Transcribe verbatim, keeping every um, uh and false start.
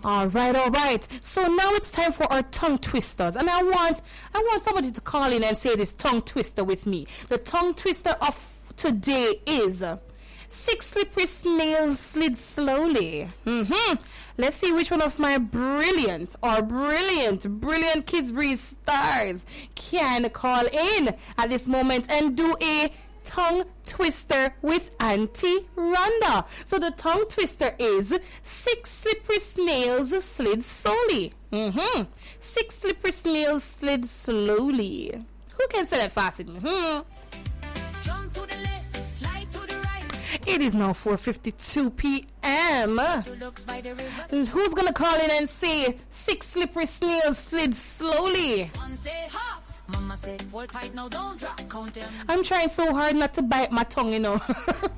All right, all right. So now it's time for our tongue twisters, and I want I want somebody to call in and say this tongue twister with me. The tongue twister of today is six slippery snails slid slowly. Mm-hmm. Let's see which one of my brilliant or brilliant, brilliant Kids Breeze stars can call in at this moment and do a tongue twister with Auntie Rhonda. So the tongue twister is six slippery snails slid slowly. Mm-hmm. Six slippery snails slid slowly. Who can say that fast? Mm-hmm. Jump to the left, slide to the right. It is now four fifty-two p.m. Looks by the river. Who's gonna call in and say six slippery snails slid slowly? One say hop. Mama said, hold tight now, don't drop. Count them. I'm trying so hard not to bite my tongue, you know.